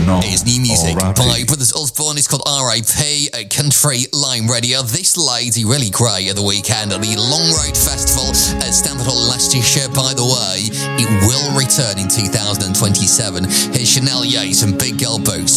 It's new music by Brothers Osborne. It's called R.I.P. at Country Line Radio. This lady really great at the weekend at the Long Road Festival at Stamford Hall, Leicestershire. By the way, it will return in 2027. Here's Chanel Yates and Big Girl Boots.